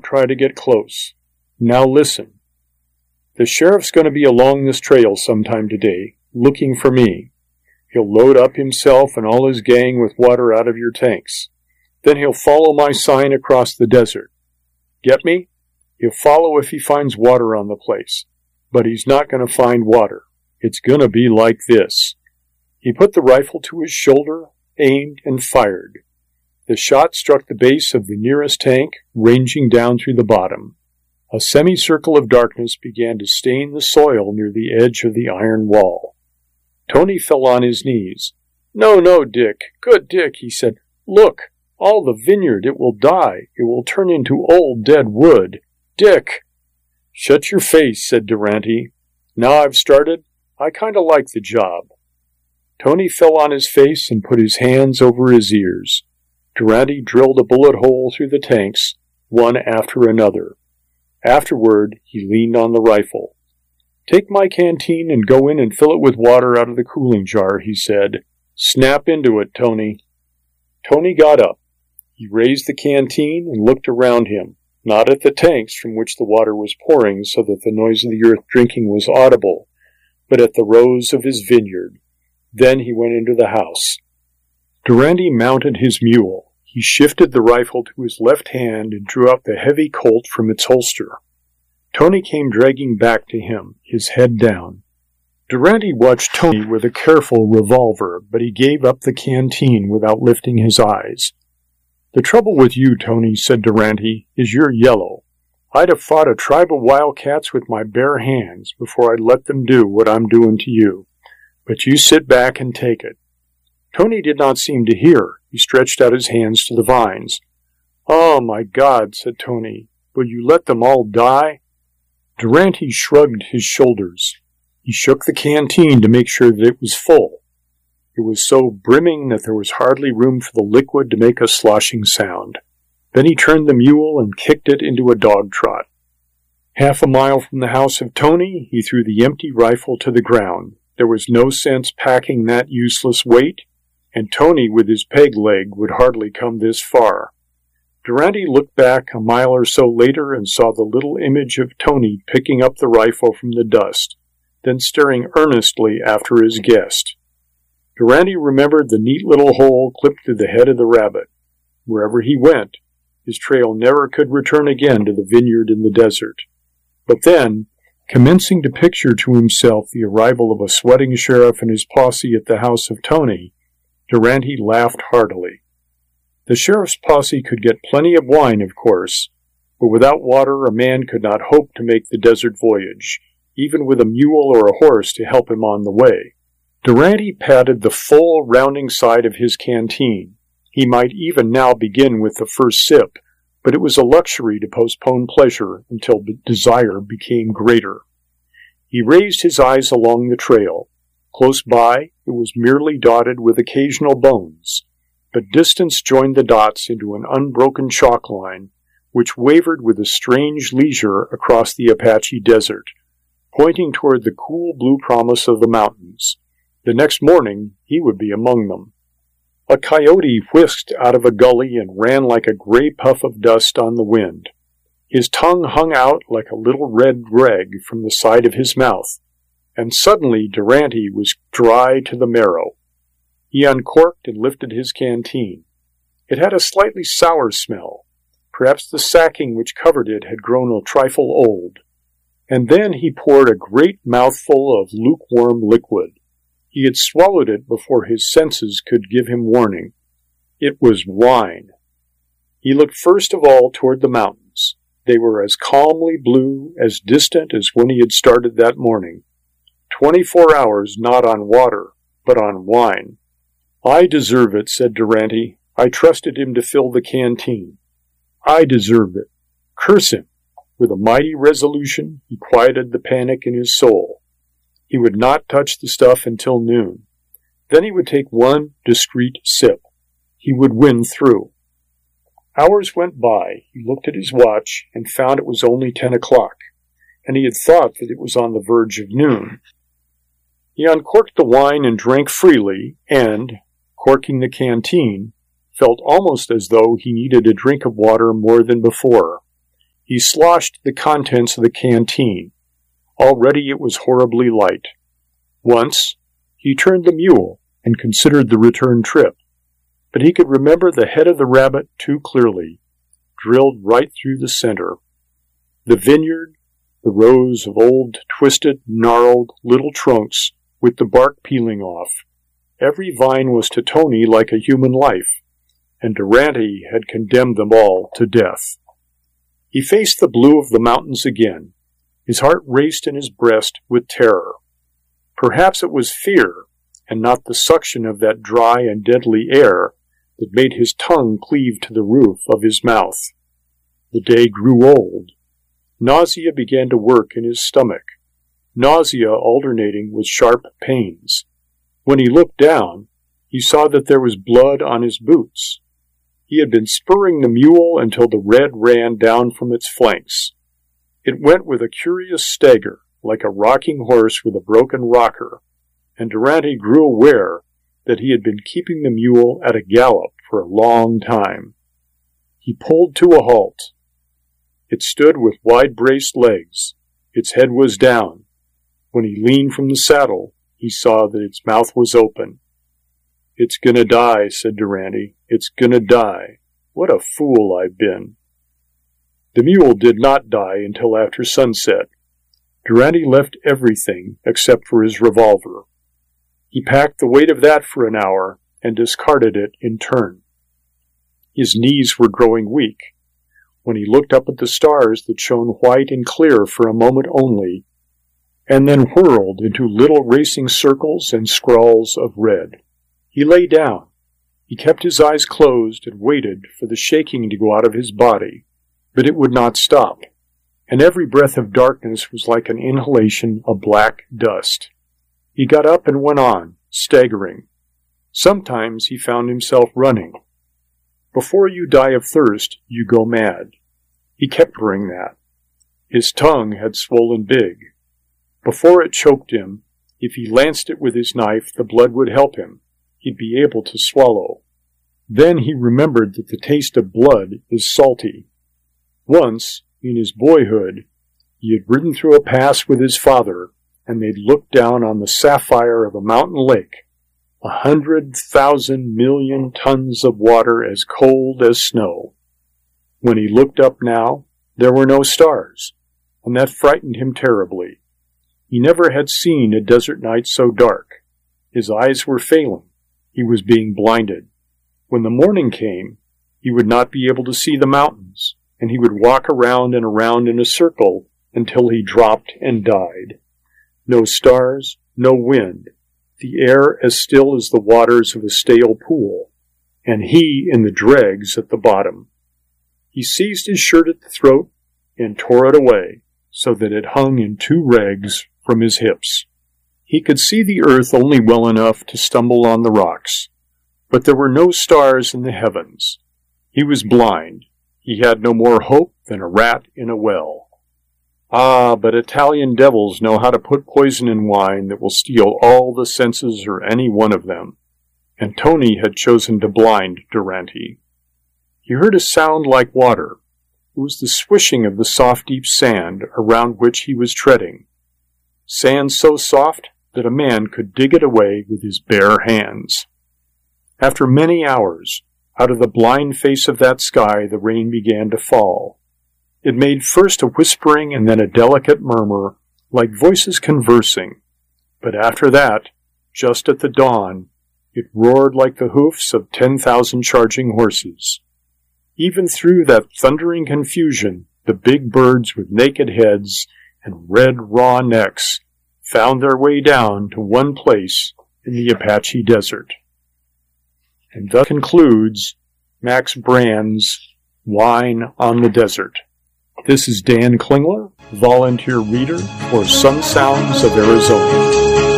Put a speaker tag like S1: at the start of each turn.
S1: try to get close. Now listen. The sheriff's going to be along this trail sometime today, looking for me. He'll load up himself and all his gang with water out of your tanks. Then he'll follow my sign across the desert. Get me? He'll follow if he finds water on the place. But he's not going to find water. It's going to be like this. He put the rifle to his shoulder, aimed, and fired. The shot struck the base of the nearest tank, ranging down through the bottom. A semicircle of darkness began to stain the soil near the edge of the iron wall. Tony fell on his knees. No, Dick. Good Dick, he said. Look, all the vineyard, it will die. It will turn into old dead wood. Dick! Shut your face, said Durante. Now I've started, I kind of like the job. Tony fell on his face and put his hands over his ears. Durante drilled a bullet hole through the tanks, one after another. Afterward, he leaned on the rifle. Take my canteen and go in and fill it with water out of the cooling jar, he said. Snap into it, Tony. Tony got up. He raised the canteen and looked around him, not at the tanks from which the water was pouring so that the noise of the earth drinking was audible, but at the rows of his vineyard. Then he went into the house. Durante mounted his mule. He shifted the rifle to his left hand and drew out the heavy Colt from its holster. Tony came dragging back to him, his head down. Durante watched Tony with a careful revolver, but he gave up the canteen without lifting his eyes. The trouble with you, Tony, said Durante, is you're yellow. I'd have fought a tribe of wildcats with my bare hands before I'd let them do what I'm doing to you. But you sit back and take it. Tony did not seem to hear. He stretched out his hands to the vines. Oh, my God, said Tony. Will you let them all die? Durante shrugged his shoulders. He shook the canteen to make sure that it was full. It was so brimming that there was hardly room for the liquid to make a sloshing sound. Then he turned the mule and kicked it into a dog trot. Half a mile from the house of Tony, he threw the empty rifle to the ground. There was no sense packing that useless weight, and Tony with his peg leg would hardly come this far. Durante looked back a mile or so later and saw the little image of Tony picking up the rifle from the dust, then staring earnestly after his guest. Durante remembered the neat little hole clipped through the head of the rabbit. Wherever he went, his trail never could return again to the vineyard in the desert. But then, commencing to picture to himself the arrival of a sweating sheriff and his posse at the house of Tony, Durante laughed heartily. The sheriff's posse could get plenty of wine, of course, but without water a man could not hope to make the desert voyage, even with a mule or a horse to help him on the way. Durante patted the full, rounding side of his canteen. He might even now begin with the first sip, but it was a luxury to postpone pleasure until desire became greater. He raised his eyes along the trail. Close by, it was merely dotted with occasional bones, but distance joined the dots into an unbroken chalk line, which wavered with a strange leisure across the Apache desert, pointing toward the cool blue promise of the mountains. The next morning, he would be among them. A coyote whisked out of a gully and ran like a gray puff of dust on the wind. His tongue hung out like a little red rag from the side of his mouth, and suddenly Durante was dry to the marrow. He uncorked and lifted his canteen. It had a slightly sour smell. Perhaps the sacking which covered it had grown a trifle old. And then he poured a great mouthful of lukewarm liquid. He had swallowed it before his senses could give him warning. It was wine. He looked first of all toward the mountains. They were as calmly blue, as distant as when he had started that morning. 24 hours not on water, but on wine. I deserve it, said Durante. I trusted him to fill the canteen. I deserve it. Curse him. With a mighty resolution, he quieted the panic in his soul. He would not touch the stuff until noon. Then he would take one discreet sip. He would win through. Hours went by. He looked at his watch and found it was only 10 o'clock, and he had thought that it was on the verge of noon. He uncorked the wine and drank freely, and, corking the canteen, felt almost as though he needed a drink of water more than before. He sloshed the contents of the canteen. Already it was horribly light. Once, he turned the mule and considered the return trip, but he could remember the head of the rabbit too clearly, drilled right through the center. The vineyard, the rows of old, twisted, gnarled little trunks with the bark peeling off. Every vine was to Tony like a human life, and Durante had condemned them all to death. He faced the blue of the mountains again. His heart raced in his breast with terror. Perhaps it was fear, and not the suction of that dry and deadly air that made his tongue cleave to the roof of his mouth. The day grew old. Nausea began to work in his stomach, nausea alternating with sharp pains. When he looked down, he saw that there was blood on his boots. He had been spurring the mule until the red ran down from its flanks. It went with a curious stagger, like a rocking horse with a broken rocker, and Durante grew aware that he had been keeping the mule at a gallop for a long time. He pulled to a halt. It stood with wide-braced legs. Its head was down. When he leaned from the saddle, he saw that its mouth was open. "It's gonna die," said Durante. "It's gonna die. What a fool I've been." The mule did not die until after sunset. Durante left everything except for his revolver. He packed the weight of that for an hour and discarded it in turn. His knees were growing weak. When he looked up at the stars that shone white and clear for a moment only, and then whirled into little racing circles and scrawls of red, he lay down. He kept his eyes closed and waited for the shaking to go out of his body, but it would not stop, and every breath of darkness was like an inhalation of black dust. He got up and went on, staggering. Sometimes he found himself running. Before you die of thirst, you go mad. He kept hearing that. His tongue had swollen big. Before it choked him, if he lanced it with his knife, the blood would help him. He'd be able to swallow. Then he remembered that the taste of blood is salty. Once, in his boyhood, he had ridden through a pass with his father, and they'd looked down on the sapphire of a mountain lake, 100,000 million tons of water as cold as snow. When he looked up now, there were no stars, and that frightened him terribly. He never had seen a desert night so dark. His eyes were failing. He was being blinded. When the morning came, he would not be able to see the mountains, and he would walk around and around in a circle until he dropped and died. No stars, no wind, the air as still as the waters of a stale pool, and he in the dregs at the bottom. He seized his shirt at the throat and tore it away, so that it hung in two rags from his hips. He could see the earth only well enough to stumble on the rocks, but there were no stars in the heavens. He was blind. He had no more hope than a rat in a well. Ah, but Italian devils know how to put poison in wine that will steal all the senses or any one of them, and Tony had chosen to blind Durante. He heard a sound like water. It was the swishing of the soft, deep sand around which he was treading. Sand so soft that a man could dig it away with his bare hands. After many hours, out of the blind face of that sky the rain began to fall. It made first a whispering and then a delicate murmur, like voices conversing. But after that, just at the dawn, it roared like the hoofs of 10,000 charging horses. Even through that thundering confusion, the big birds with naked heads and red, raw necks found their way down to one place in the Apache Desert. And thus concludes Max Brand's Wine on the Desert. This is Dan Klingler, volunteer reader for Sun Sounds of Arizona.